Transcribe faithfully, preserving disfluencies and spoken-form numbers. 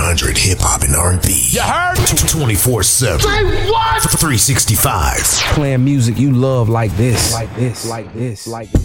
hundred hip hop and R and B. You heard? twenty-four seven. Say what? three sixty-five. Playing music you love like this. Like this. Like this. Like this.